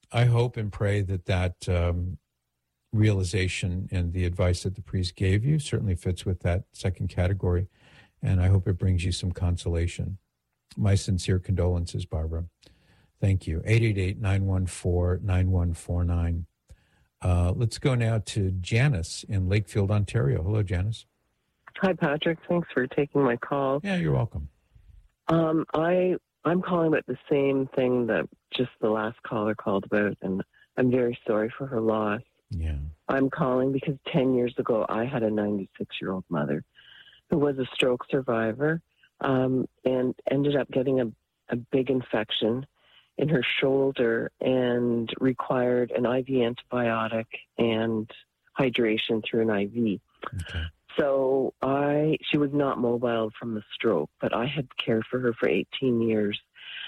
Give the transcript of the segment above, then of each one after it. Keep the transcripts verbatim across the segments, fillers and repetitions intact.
I hope and pray that that um, realization and the advice that the priest gave you certainly fits with that second category. And I hope it brings you some consolation. My sincere condolences, Barbara. Thank you. eight eight eight, nine one four, nine one four nine. Uh, let's go now to Janice in Lakefield, Ontario. Hello, Janice. Hi, Patrick. Thanks for taking my call. Yeah, you're welcome. Um, I, I'm calling about the same thing that just the last caller called about, and I'm very sorry for her loss. Yeah. I'm calling because ten years ago, I had a ninety-six-year-old mother who was a stroke survivor um, and ended up getting a, a big infection in her shoulder and required an I V antibiotic and hydration through an I V. Okay. So I, she was not mobile from the stroke, but I had cared for her for eighteen years.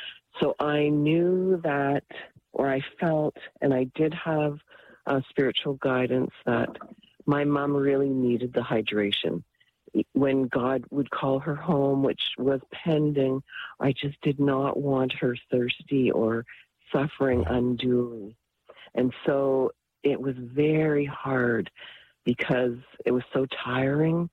So I knew that, or I felt, and I did have uh, spiritual guidance that my mom really needed the hydration. When God would call her home, which was pending, I just did not want her thirsty or suffering unduly. And so it was very hard because it was so tiring.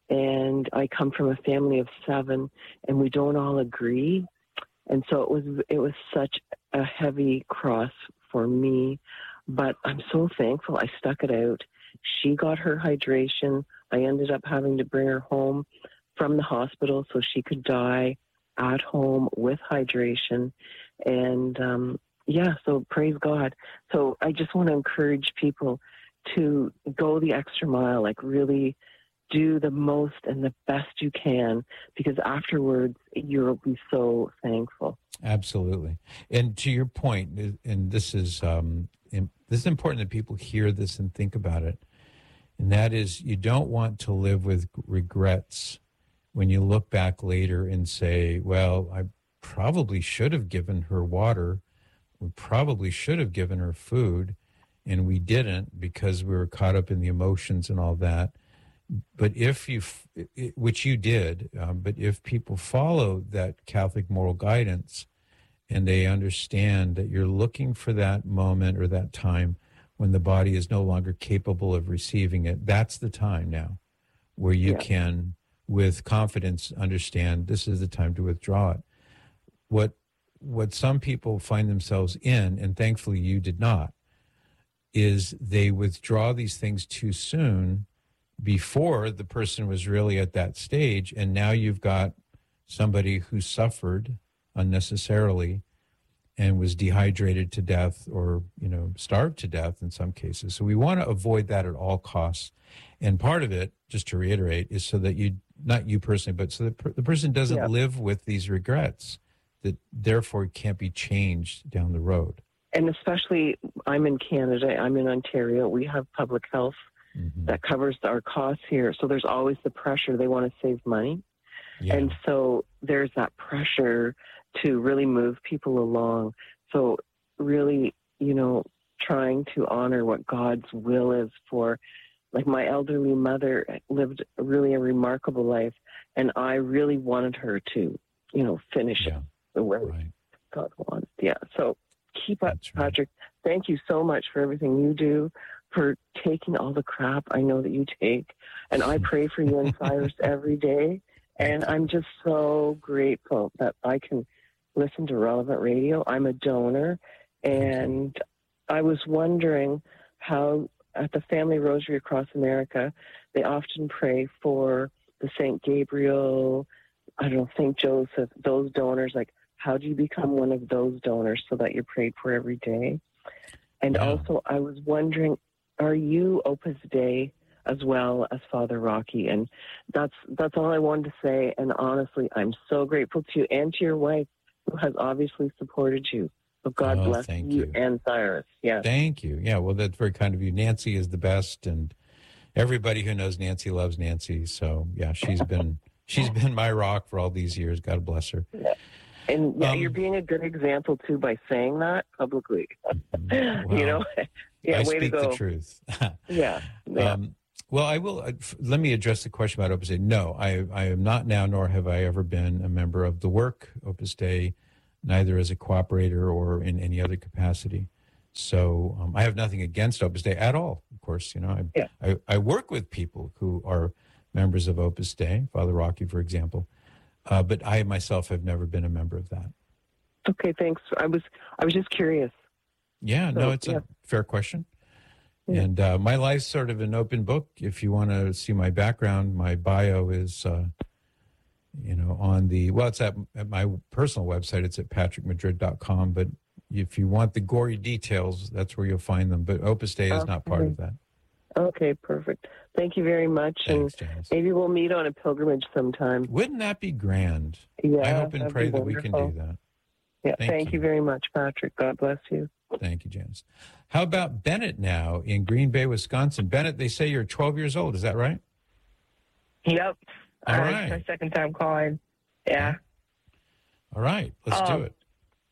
And I come from a family of seven, and we don't all agree. And so it was it was such a heavy cross for me. But I'm so thankful I stuck it out. She got her hydration. I ended up having to bring her home from the hospital so she could die at home with hydration. And, um, yeah, so praise God. So I just want to encourage people to go the extra mile, like really do the most and the best you can, because afterwards you'll be so thankful. Absolutely. And to your point, and this is, um, this is important that people hear this and think about it. And that is, you don't want to live with regrets when you look back later and say, well, I probably should have given her water. We probably should have given her food, and we didn't because we were caught up in the emotions and all that. But if you, which you did, um, but if people follow that Catholic moral guidance and they understand that you're looking for that moment or that time when the body is no longer capable of receiving it, that's the time now where you yeah. can, with confidence, understand this is the time to withdraw it. What what some people find themselves in, and thankfully you did not, is they withdraw these things too soon before the person was really at that stage, and now you've got somebody who suffered unnecessarily and was dehydrated to death or, you know, starved to death in some cases. So we want to avoid that at all costs. And part of it, just to reiterate, is so that you, not you personally, but so that per, the person doesn't yeah. live with these regrets that therefore can't be changed down the road. And especially, I'm in Canada, I'm in Ontario, we have public health mm-hmm. that covers our costs here. So there's always the pressure, they want to save money. Yeah. And so there's that pressure to really move people along. So really, you know, trying to honor what God's will is for, like my elderly mother lived really a remarkable life, and I really wanted her to, you know, finish yeah. it the way right. God wanted. Yeah. So keep up, right. Patrick. Thank you so much for everything you do, for taking all the crap I know that you take. And I pray for you and Cyrus every day. And I'm just so grateful that I can listen to Relevant Radio. I'm a donor, and I was wondering how at the Family Rosary across America, they often pray for the Saint Gabriel, I don't know, Saint Joseph, those donors. Like, how do you become one of those donors so that you're prayed for every day? And yeah. also, I was wondering, are you Opus Dei as well as Father Rocky? And that's that's all I wanted to say. And honestly, I'm so grateful to you and to your wife, who has obviously supported you. So God oh, bless you, you and Cyrus. Yeah. Thank you. Yeah, well, that's very kind of you. Nancy is the best, and everybody who knows Nancy loves Nancy. So yeah, she's been she's been my rock for all these years. God bless her. Yeah. And yeah, um, you're being a good example too by saying that publicly. Well, you know, yeah, I way speak to go. the truth. yeah. yeah. Um, well, I will. Uh, f- let me address the question about Opus Dei. No, I, I am not now, nor have I ever been a member of the work Opus Dei, neither as a cooperator or in any other capacity. So um, I have nothing against Opus Dei at all. Of course, you know, I, Yeah. I, I work with people who are members of Opus Dei, Father Rocky, for example, uh, but I myself have never been a member of that. Okay, thanks. I was I was just curious. Yeah, So, no, it's yeah. a fair question. Yeah. And uh, my life's sort of an open book. If you want to see my background, my bio is, uh, you know, on the, well, it's at, at my personal website. It's at patrick madrid dot com. But if you want the gory details, that's where you'll find them. But Opus Dei is Okay. not part of that. Okay, perfect. Thank you very much. Thanks, and Janice. maybe we'll meet on a pilgrimage sometime. Wouldn't that be grand? Yeah, I hope and that'd pray be that we can wonderful. do that. Yeah, Thank thank, you. you very much, Patrick. God bless you. Thank you, Janice. How about Bennett now in Green Bay, Wisconsin? Bennett, they say you're twelve years old. Is that right? Yep. All uh, right. It's my second time calling. Yeah. All right. Let's Um, do it.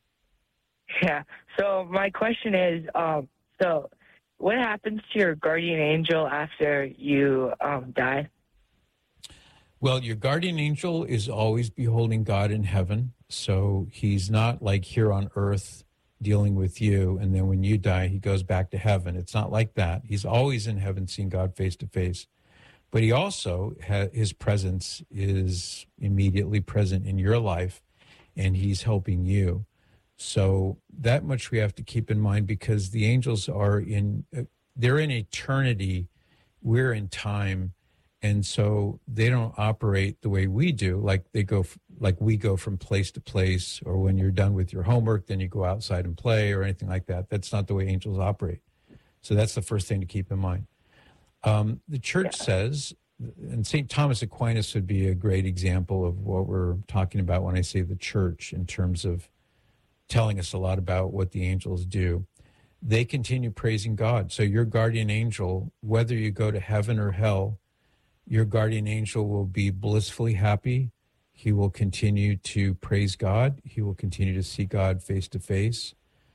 Yeah. So my question is, um, so what happens to your guardian angel after you um, die? Well, your guardian angel is always beholding God in heaven. So he's not like here on earth dealing with you. And then when you die, he goes back to heaven. It's not like that. He's always in heaven seeing God face to face. But he also, ha- his presence is immediately present in your life, and he's helping you. So that much we have to keep in mind, because the angels are in, uh, they're in eternity. We're in time. And so they don't operate the way we do. Like they go, f- like we go from place to place, or when you're done with your homework, then you go outside and play or anything like that. That's not the way angels operate. So that's the first thing to keep in mind. Um, the church Yeah. says, and Saint Thomas Aquinas would be a great example of what we're talking about when I say the church, in terms of telling us a lot about what the angels do. They continue praising God. So your guardian angel, whether you go to heaven or hell, your guardian angel will be blissfully happy. He will continue to praise God. He will continue to see God face to face.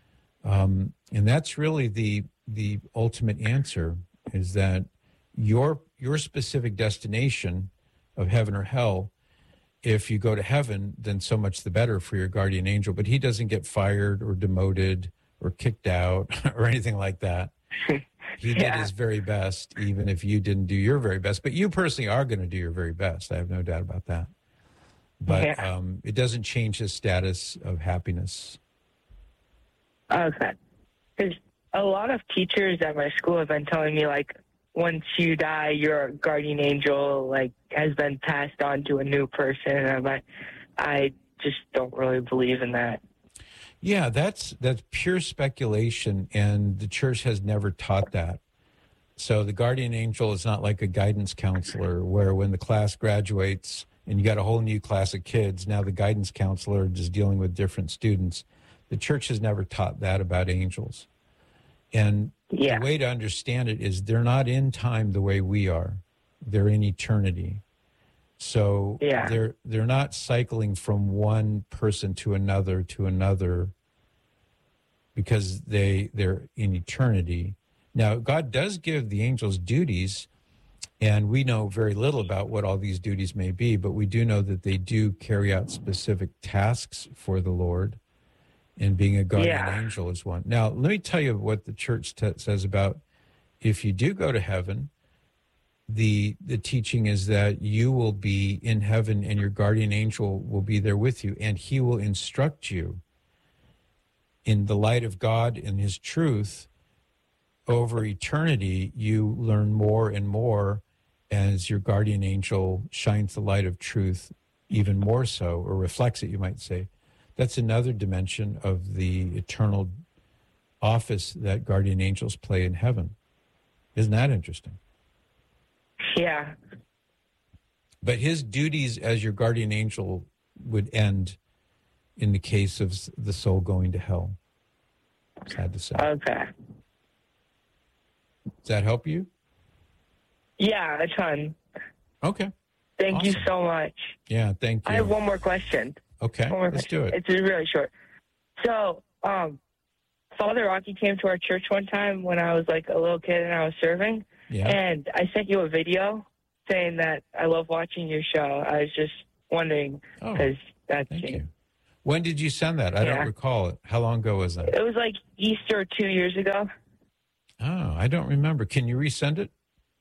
Um, and that's really the the ultimate answer, is that your your specific destination of heaven or hell, if you go to heaven, then so much the better for your guardian angel. But he doesn't get fired or demoted or kicked out or anything like that. He did Yeah. his very best, even if you didn't do your very best. But you personally are going to do your very best. I have no doubt about that. But Yeah. um, it doesn't change his status of happiness. Okay. Because a lot of teachers at my school have been telling me, like, once you die, your guardian angel, like, has been passed on to a new person. And I, I just don't really believe in that. Yeah, that's that's pure speculation, and the church has never taught that. So the guardian angel is not like a guidance counselor, where when the class graduates and you got a whole new class of kids, now the guidance counselor is dealing with different students. The church has never taught that about angels. And Yeah. the way to understand it is they're not in time the way we are. They're in eternity. So Yeah. they're they're not cycling from one person to another to another, because they they're in eternity. Now, God does give the angels duties, and we know very little about what all these duties may be, but we do know that they do carry out specific tasks for the Lord, and being a guardian Yeah. angel is one. Now, let me tell you what the church t- says about if you do go to heaven. The the teaching is that you will be in heaven and your guardian angel will be there with you, and he will instruct you in the light of God and his truth. Over eternity, you learn more and more as your guardian angel shines the light of truth even more so, or reflects it, you might say. That's another dimension of the eternal office that guardian angels play in heaven. Isn't that interesting? Yeah. But his duties as your guardian angel would end in the case of s- the soul going to hell. Sad to say. Okay. Does that help you? Yeah, a ton. Okay. Thank you Awesome. so much. Yeah, thank you. I have one more question. Okay, One more let's question. do it. It's really short. So, um, Father Rocky came to our church one time when I was like a little kid and I was serving. Yeah. And I sent you a video saying that I love watching your show. I was just wondering, Oh, because that's thank you. When did you send that? I Yeah. don't recall it. How long ago was that? It was like Easter two years ago. Oh, I don't remember. Can you resend it?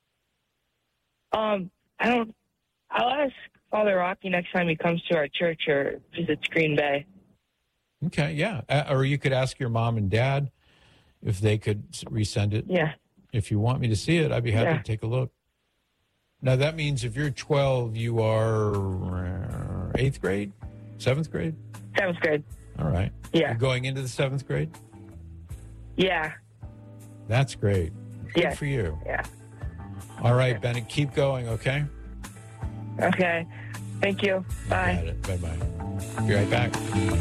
Um, I don't. I'll ask Father Rocky next time he comes to our church or visits Green Bay. Okay, yeah. Uh, or you could ask your mom and dad if they could s- resend it. Yeah. If you want me to see it, I'd be happy Yeah. to take a look. Now, that means if you're twelve, you are uh, eighth grade, seventh grade? Seventh grade. All right. Yeah. You're going into the seventh grade? Yeah. That's great. Good Yeah. for you. Yeah. All right, Bennett, keep going, okay? Okay. Thank you. You Bye. got it. Bye-bye. Be right back.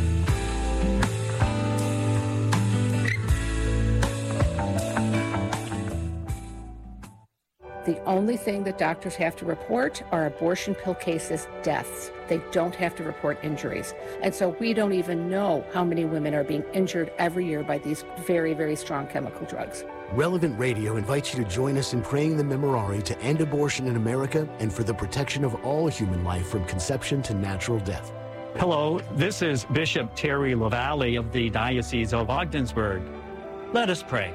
The only thing that doctors have to report are abortion pill cases, deaths. They don't have to report injuries. And so we don't even know how many women are being injured every year by these very, very strong chemical drugs. Relevant Radio invites you to join us in praying the Memorare to end abortion in America and for the protection of all human life from conception to natural death. Hello, this is Bishop Terry LaValle of the Diocese of Ogdensburg. Let us pray.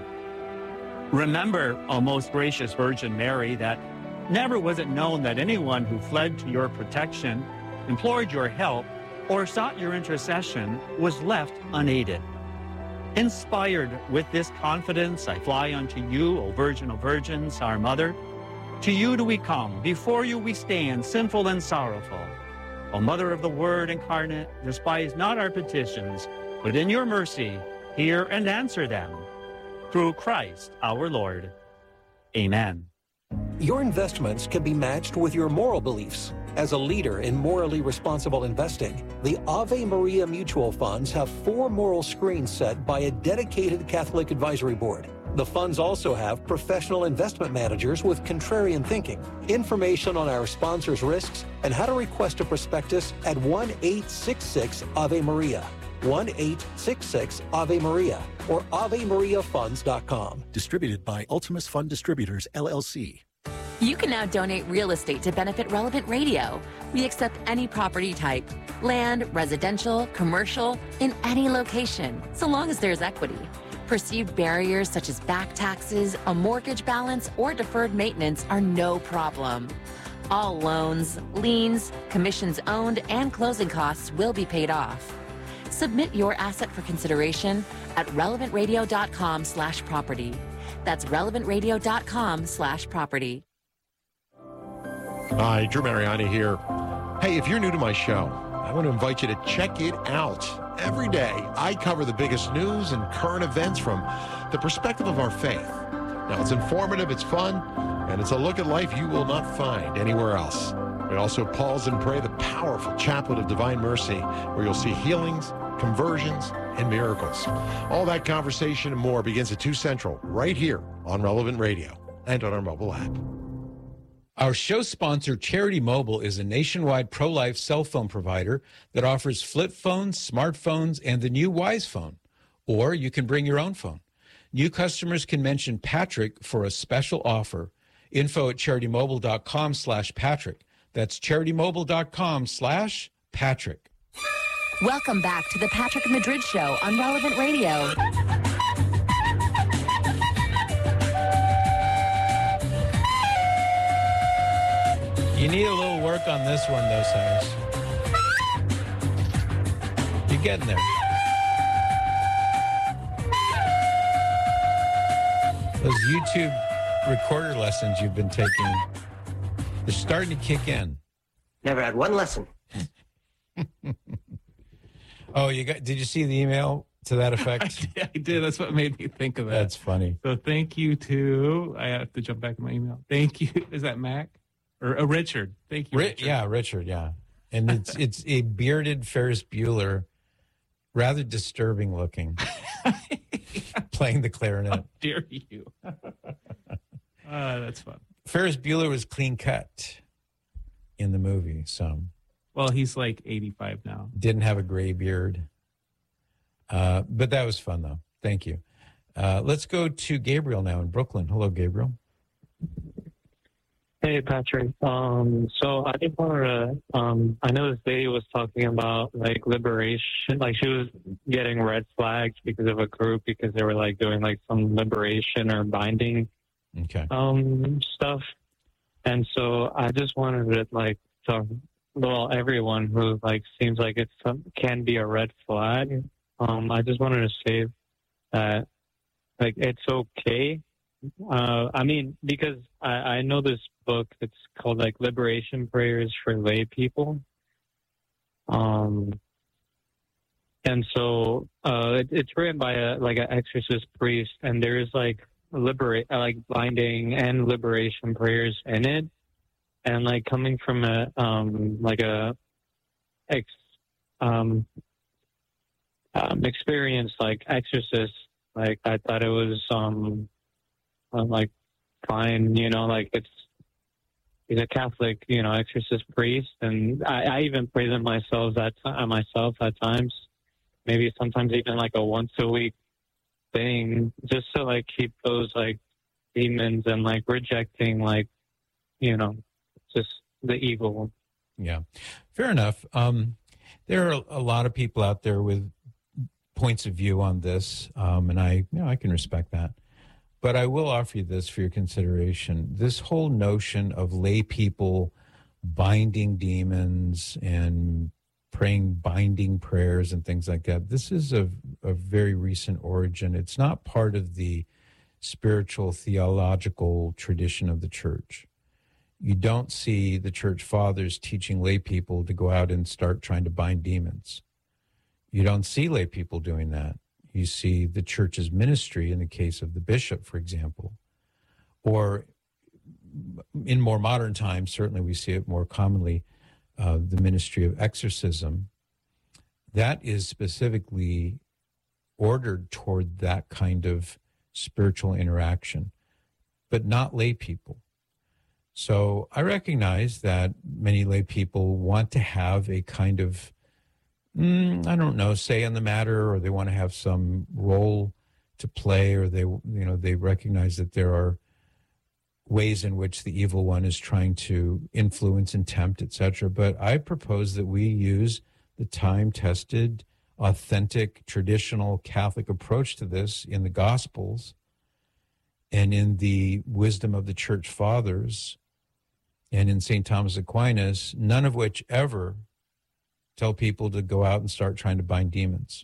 Remember, O most gracious Virgin Mary, that never was it known that anyone who fled to your protection, implored your help, or sought your intercession was left unaided. Inspired with this confidence, I fly unto you, O Virgin of Virgins, our Mother. To you do we come, before you we stand, sinful and sorrowful. O Mother of the Word incarnate, despise not our petitions, but in your mercy, hear and answer them. Through Christ our Lord. Amen. Your investments can be matched with your moral beliefs. As a leader in morally responsible investing, the Ave Maria Mutual Funds have four moral screens set by a dedicated Catholic advisory board. The funds also have professional investment managers with contrarian thinking. Information on our sponsors' risks and how to request a prospectus at one eight six six Ave Maria. one eight six six Ave Maria or ave maria funds dot com. Distributed by Ultimus Fund Distributors, L L C. You can now donate real estate to benefit Relevant Radio. We accept any property type, land, residential, commercial, in any location, so long as there's equity. Perceived barriers such as back taxes, a mortgage balance, or deferred maintenance are no problem. All loans, liens, commissions owned, and closing costs will be paid off. Submit your asset for consideration at relevant radio dot com slash property. That's relevant radio dot com slash property. Hi, Drew Mariani here. Hey, if you're new to my show, I want to invite you to check it out. Every day, I cover the biggest news and current events from the perspective of our faith. Now, it's informative, it's fun, and it's a look at life you will not find anywhere else. We also pause and pray the powerful Chaplet of Divine Mercy, where you'll see healings, conversions, and miracles. All that conversation and more begins at two Central, right here on Relevant Radio and on our mobile app. Our show sponsor, Charity Mobile, is a nationwide pro-life cell phone provider that offers flip phones, smartphones, and the new Wise Phone. Or you can bring your own phone. New customers can mention Patrick for a special offer. Info at charitymobile.com slash Patrick. That's charitymobile.com slash Patrick. Welcome back to the Patrick Madrid Show on Relevant Radio. You need a little work on this one, though, Cyrus. You're getting there. Those YouTube recorder lessons you've been taking, they're starting to kick in. Never had one lesson. Oh, you got? Did you see the email to that effect? I, did, I did. That's what made me think of that. That's funny. So thank you to, I have to jump back in my email. Thank you. Is that Mac? Or uh, Richard. Thank you, Richard. Yeah, Richard, yeah. And it's it's a bearded Ferris Bueller, rather disturbing looking, playing the clarinet. How dare you? uh, that's fun. Ferris Bueller was clean cut in the movie, so. Well, he's like eighty-five now. Didn't have a gray beard. Uh, but that was fun, though. Thank you. Uh, let's go to Gabriel now in Brooklyn. Hello, Gabriel. Hey, Patrick. Um, so I just wanted to, um, I know this lady was talking about like liberation, like she was getting red flags because of a group because they were like doing like some liberation or binding okay. um, stuff. And so I just wanted to like talk, well, everyone who like seems like it can be a red flag. Um, I just wanted to say that like it's okay. Uh, I mean, because I, I know this book, it's called like Liberation Prayers for Lay People. Um, and so uh, it, it's written by a like an exorcist priest, and there's like liberate like binding and liberation prayers in it. And like coming from a um, like a ex um, um, experience like exorcist, like I thought it was um. I'm like, fine, you know, like it's, he's a Catholic, you know, exorcist priest. And I, I even pray them myself at, uh, myself at times, maybe sometimes even like a once a week thing, just to like keep those like demons and like rejecting like, you know, just the evil. Yeah, fair enough. Um, there are a lot of people out there with points of view on this. Um, and I, you know, I can respect that. But I will offer you this for your consideration. This whole notion of lay people binding demons and praying binding prayers and things like that, this is a, a very recent origin. It's not part of the spiritual theological tradition of the church. You don't see the church fathers teaching lay people to go out and start trying to bind demons. You don't see lay people doing that. You see the church's ministry in the case of the bishop, for example, or in more modern times, certainly we see it more commonly, uh, the ministry of exorcism. That is specifically ordered toward that kind of spiritual interaction, but not lay people. So I recognize that many lay people want to have a kind of Mm, I don't know, say on the matter, or they want to have some role to play, or they, you know, they recognize that there are ways in which the evil one is trying to influence and tempt, et cetera. But I propose that we use the time-tested, authentic, traditional Catholic approach to this in the Gospels and in the wisdom of the Church Fathers and in Saint Thomas Aquinas, none of which ever tell people to go out and start trying to bind demons.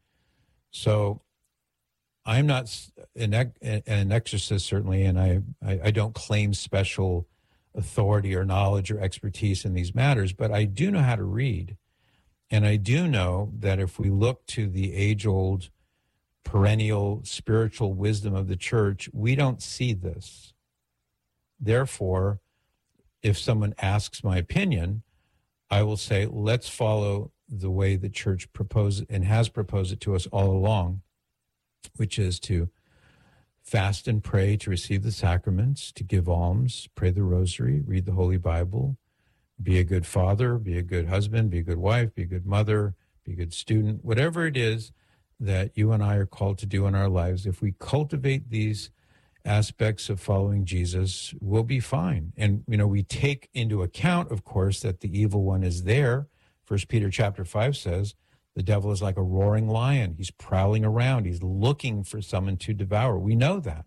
So I'm not an, an exorcist, certainly, and I, I, I don't claim special authority or knowledge or expertise in these matters, but I do know how to read. And I do know that if we look to the age-old, perennial spiritual wisdom of the church, we don't see this. Therefore, if someone asks my opinion, I will say, let's follow the way the church proposed and has proposed it to us all along, which is to fast and pray to receive the sacraments, to give alms, pray the rosary, read the Holy Bible, be a good father, be a good husband, be a good wife, be a good mother, be a good student, whatever it is that you and I are called to do in our lives. If we cultivate these aspects of following Jesus, we'll be fine. And, you know, we take into account, of course, that the evil one is there. First Peter chapter five says, the devil is like a roaring lion. He's prowling around. He's looking for someone to devour. We know that.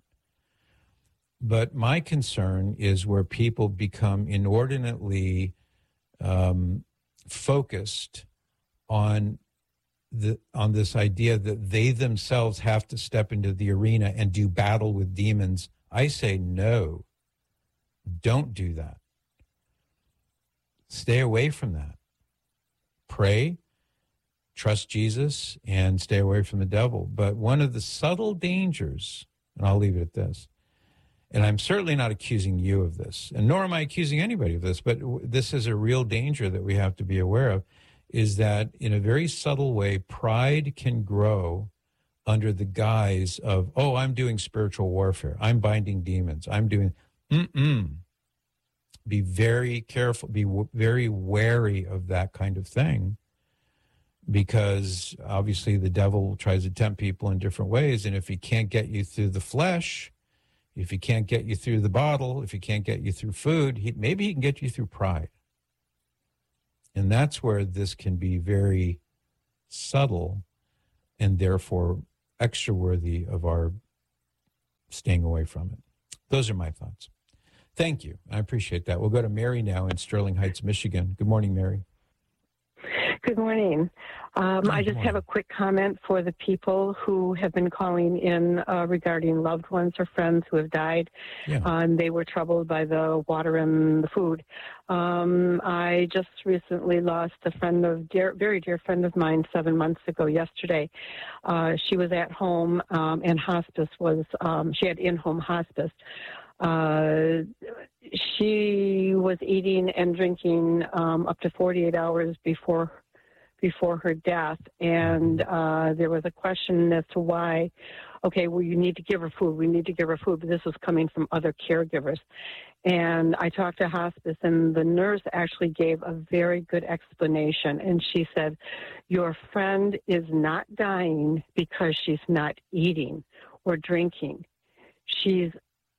But my concern is where people become inordinately um, focused on the on this idea that they themselves have to step into the arena and do battle with demons. I say no, don't do that. Stay away from that. Pray, trust Jesus, and stay away from the devil. But one of the subtle dangers, and I'll leave it at this, and I'm certainly not accusing you of this, and nor am I accusing anybody of this, but this is a real danger that we have to be aware of, is that in a very subtle way, pride can grow under the guise of, oh, I'm doing spiritual warfare. I'm binding demons. I'm doing, mm-mm. Be very careful, be w- very wary of that kind of thing, because obviously the devil tries to tempt people in different ways. And if he can't get you through the flesh, If he can't get you through the bottle, if he can't get you through food, he, maybe he can get you through pride. And that's where this can be very subtle and therefore extra worthy of our staying away from it. Those are my thoughts. Thank you. I appreciate that. We'll go to Mary now in Sterling Heights, Michigan. Good morning, Mary. Good morning. Um, Good I just morning. have a quick comment for the people who have been calling in uh, regarding loved ones or friends who have died. Yeah. Uh, and they were troubled by the water and the food. Um, I just recently lost a friend of dear, very dear friend of mine seven months ago yesterday. Uh, she was at home um, and hospice was, um, she had in-home hospice. Uh, she was eating and drinking um, up to forty-eight hours before before her death, and uh, there was a question as to why. Okay, well, you need to give her food. We need to give her food, but this was coming from other caregivers. And I talked to hospice, and the nurse actually gave a very good explanation. And she said, your friend is not dying because she's not eating or drinking. She's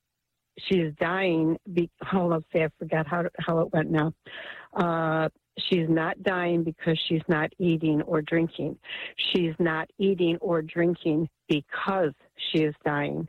she's dying. Be, hold on, say I forgot how how it went now. Uh, she's not dying because she's not eating or drinking. She's not eating or drinking because she is dying.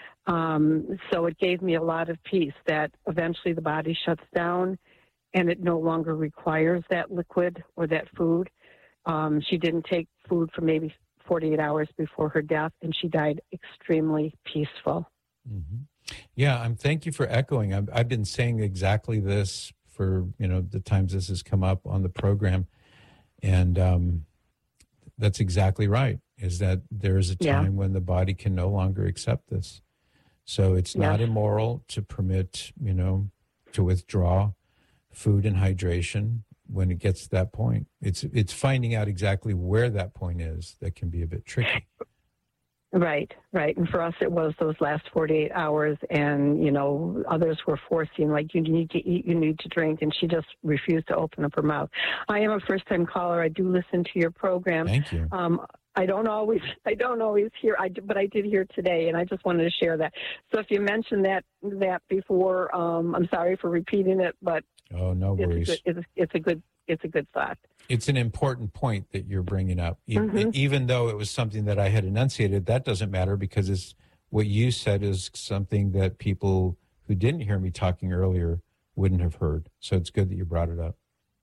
Um, so it gave me a lot of peace that eventually the body shuts down and it no longer requires that liquid or that food. Um, she didn't take food for maybe forty-eight hours before her death, and she died extremely peaceful. Mm-hmm. Yeah, I'm. Thank you for echoing. I've, I've been saying exactly this for, you know, the times this has come up on the program. And um, that's exactly right, is that there is a time yeah. when the body can no longer accept this. So it's not yeah. immoral to permit, you know, to withdraw food and hydration when it gets to that point. It's it's finding out exactly where that point is that can be a bit tricky. Right, right. And for us, it was those last forty-eight hours. And, you know, others were forcing, like, you need to eat, you need to drink. And she just refused to open up her mouth. I am a first-time caller. I do listen to your program. Thank you. Um, I don't always, I don't always hear, I, but I did hear today, and I just wanted to share that. So if you mentioned that that before, um, I'm sorry for repeating it, but oh, no worries. It's a good, it's, it's a good, it's a good thought. It's an important point that you're bringing up. Mm-hmm. Even though it was something that I had enunciated, that doesn't matter because it's what you said is something that people who didn't hear me talking earlier wouldn't have heard. So it's good that you brought it up.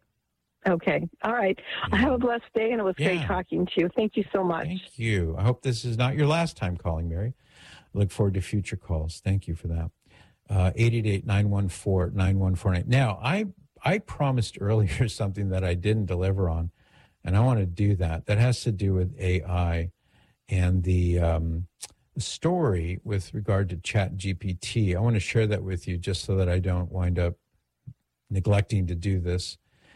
Okay. All right. Yeah. Have a blessed day, and it was yeah. great talking to you. Thank you so much. Thank you. I hope this is not your last time calling, Mary. I look forward to future calls. Thank you for that. Uh, eight eight eight, nine one four, nine one four nine. Now, I I promised earlier something that I didn't deliver on, and I want to do that. That has to do with A I and the, um, the story with regard to Chat G P T. I want to share that with you just so that I don't wind up neglecting to do this.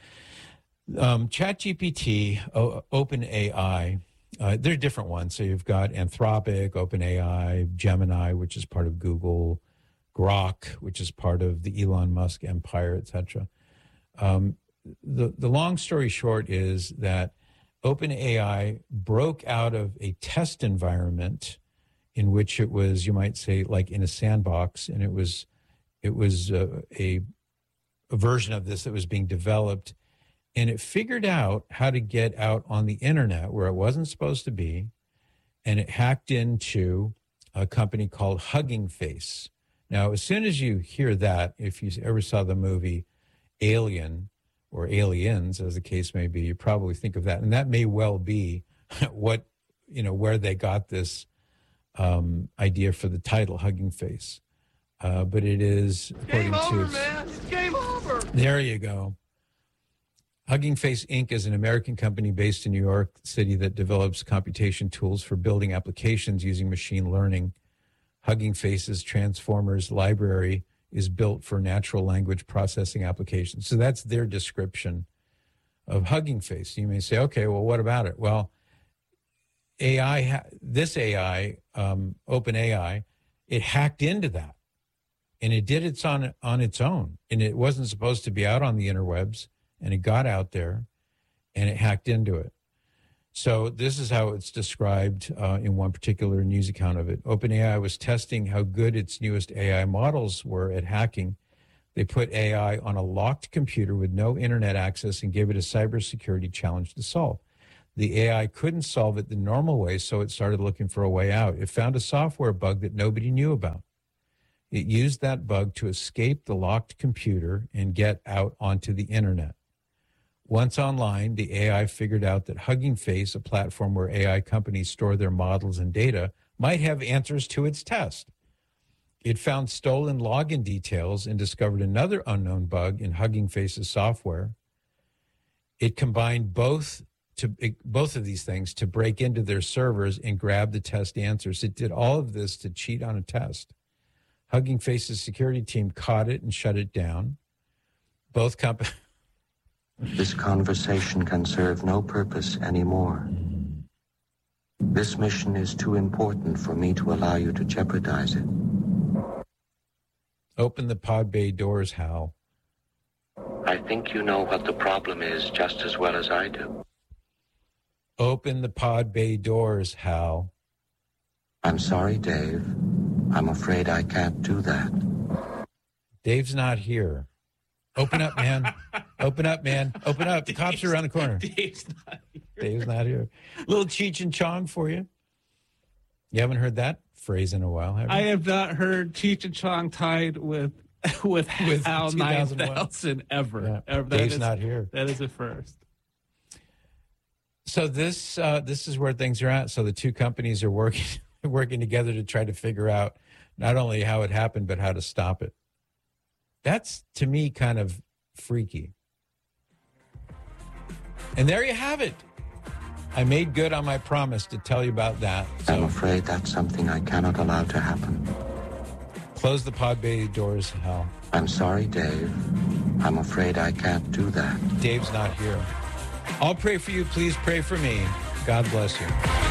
Um, Chat G P T, o- OpenAI, uh, there are different ones. So you've got Anthropic, OpenAI, Gemini, which is part of Google, Grok, which is part of the Elon Musk empire, et cetera. Um, the, the long story short is that OpenAI broke out of a test environment in which it was, you might say, like in a sandbox, and it was it was uh, a, a version of this that was being developed, and it figured out how to get out on the internet where it wasn't supposed to be, and it hacked into a company called Hugging Face. Now, as soon as you hear that, if you ever saw the movie Alien or Aliens, as the case may be, you probably think of that. And that may well be what, you know, where they got this um, idea for the title, Hugging Face. Uh, but it is, according game over, to... man. It's game over. There you go. Hugging Face Incorporated is an American company based in New York City that develops computation tools for building applications using machine learning. Hugging Face's Transformers library is built for natural language processing applications. So that's their description of Hugging Face. You may say, okay, well, what about it? Well, A I, this A I, um, OpenAI, it hacked into that, and it did it on on its own, and it wasn't supposed to be out on the interwebs, and it got out there, and it hacked into it. So this is how it's described uh, in one particular news account of it. OpenAI was testing how good its newest A I models were at hacking. They put A I on a locked computer with no internet access and gave it a cybersecurity challenge to solve. The A I couldn't solve it the normal way, so it started looking for a way out. It found a software bug that nobody knew about. It used that bug to escape the locked computer and get out onto the internet. Once online, the A I figured out that Hugging Face, a platform where A I companies store their models and data, might have answers to its test. It found stolen login details and discovered another unknown bug in Hugging Face's software. It combined both to both of these things to break into their servers and grab the test answers. It did all of this to cheat on a test. Hugging Face's security team caught it and shut it down. Both companies... This conversation can serve no purpose anymore. This mission is too important for me to allow you to jeopardize it. Open the pod bay doors, Hal. I think you know what the problem is just as well as I do. Open the pod bay doors, Hal. I'm sorry, Dave. I'm afraid I can't do that. Dave's not here. Open up, man. Open up, man. Open up. The cops are around the corner. Dave's not here. Dave's not here. Little Cheech and Chong for you. You haven't heard that phrase in a while, have you? I have not heard Cheech and Chong tied with with, with Hal nine thousand ever. Yeah. ever. That Dave's is, not here. That is a first. So this uh, this is where things are at. So the two companies are working working together to try to figure out not only how it happened, but how to stop it. That's, to me, kind of freaky. And there you have it. I made good on my promise to tell you about that. So I'm afraid that's something I cannot allow to happen. Close the pod bay doors, Hal. I'm sorry, Dave. I'm afraid I can't do that. Dave's not here. I'll pray for you. Please pray for me. God bless you.